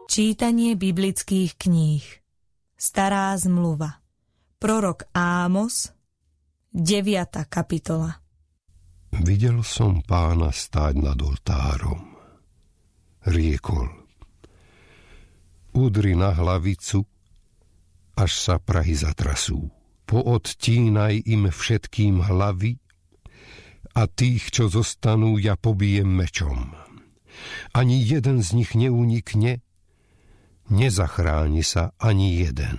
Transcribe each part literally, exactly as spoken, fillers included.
Čítanie biblických kníh. Stará zmluva. Prorok Ámos, deviata kapitola. Videl som Pána stáť nad oltárom. Riekol: udri na hlavicu, až sa prahy zatrasú. Poodtínaj im všetkým hlavy a tých, čo zostanú, ja pobijem mečom. Ani jeden z nich neunikne, nezachráni sa ani jeden.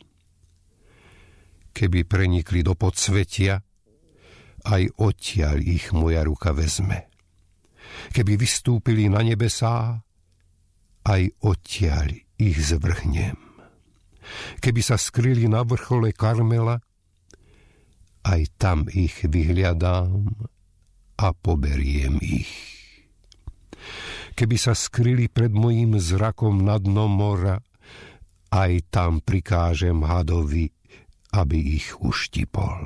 Keby prenikli do podsvetia, aj odtiaľ ich moja ruka vezme. Keby vystúpili na nebesá, aj odtiaľ ich zvrhnem. Keby sa skryli na vrchole Karmela, aj tam ich vyhľadám a poberiem ich. Keby sa skryli pred mojím zrakom na dno mora, aj tam prikážem hadovi, aby ich uštipol.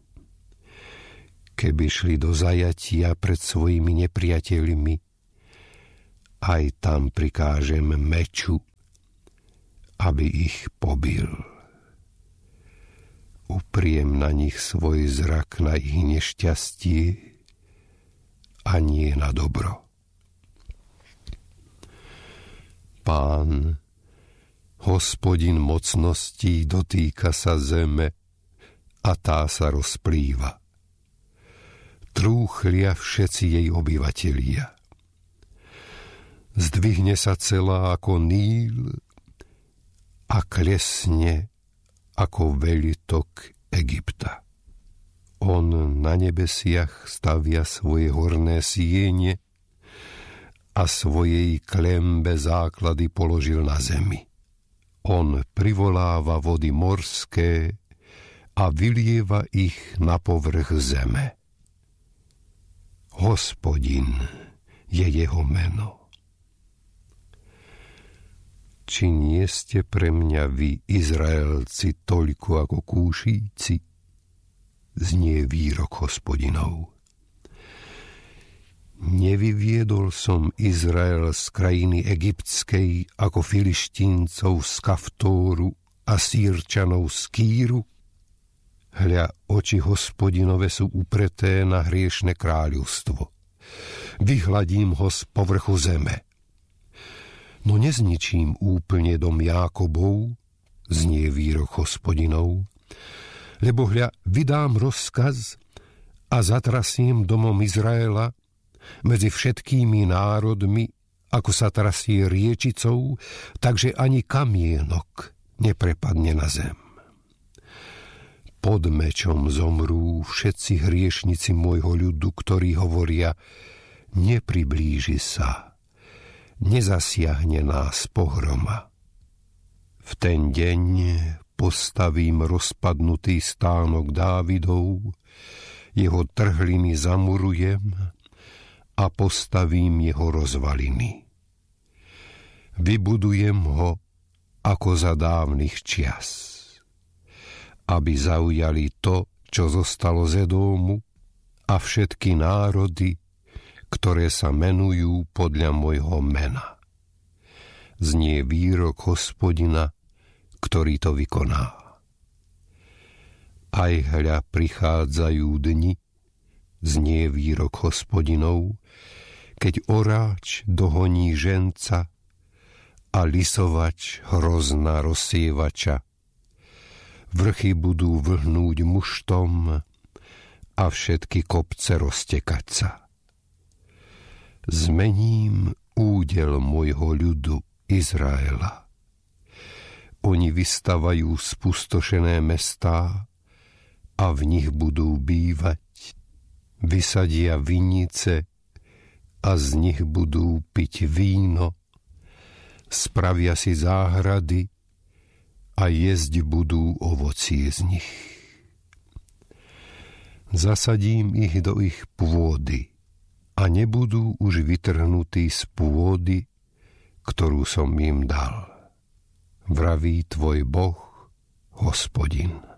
Keby šli do zajatia pred svojimi nepriateľmi, aj tam prikážem meču, aby ich pobil. Upriem na nich svoj zrak na ich nešťastie a nie na dobro. Pán, Hospodin mocností, dotýka sa zeme a tá sa rozplýva. Trúchlia všetci jej obyvatelia. Zdvihne sa celá ako Níl a klesne ako veľitok Egypta. On na nebesiach stavia svoje horné siene a svojej klembe základy položil na zemi. On privoláva vody morské a vylieva ich na povrch zeme. Hospodin je jeho meno. Či nie ste pre mňa vy, Izraelci, toľko ako Kúšíci? Znie výrok Hospodinov. Nevyviedol som Izrael z krajiny egyptskej ako Filištíncov z Kaftóru a Sýrčanov z Kýru? Hľa, oči Hospodinove sú upreté na hriešne kráľovstvo. Vyhladím ho z povrchu zeme. No nezničím úplne dom Jákobov, znie výrok Hospodinov, lebo hľa, vydám rozkaz a zatrasím domom Izraela medzi všetkými národmi, ako sa trasie riečicou, takže ani kamienok neprepadne na zem. Pod mečom zomrú všetci hriešnici môjho ľudu, ktorí hovoria: nepriblíži sa, nezasiahne nás pohroma. V ten deň postavím rozpadnutý stánok Dávidov, jeho trhliny zamurujem a postavím jeho rozvaliny. Vybudujem ho ako za dávnych čias, aby zaujali to, čo zostalo z Edómu, a všetky národy, ktoré sa menujú podľa môjho mena. Znie výrok Hospodina, ktorý to vykoná. Aj hľa prichádzajú dni, znie výrok Hospodinov, keď oráč dohoní ženca a lisovač hrozná rozsievača. Vrchy budú vlhnúť muštom a všetky kopce roztekať sa. Zmením údel môjho ľudu Izraela. Oni vystavajú spustošené mestá a v nich budú bývať. Vysadia vinice a z nich budú piť víno. Spravia si záhrady a jesť budú ovocie z nich. Zasadím ich do ich pôdy a nebudú už vytrhnutí z pôdy, ktorú som im dal. Vraví tvoj Boh, Hospodin.